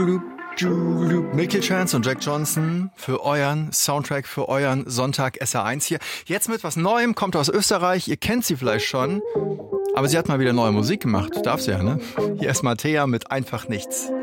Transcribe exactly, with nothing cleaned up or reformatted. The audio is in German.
Milky Chance und Jack Johnson für euren Soundtrack, für euren Sonntag S R eins hier. Jetzt mit was Neuem, kommt aus Österreich, ihr kennt sie vielleicht schon, aber sie hat mal wieder neue Musik gemacht, darf sie ja, ne? Hier ist Mattea mit Einfach Nichts.